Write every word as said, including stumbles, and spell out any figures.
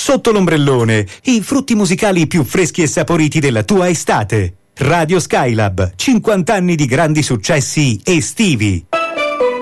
Sotto l'ombrellone, i frutti musicali più freschi e saporiti della tua estate. Radio Skylab, cinquanta anni di grandi successi estivi.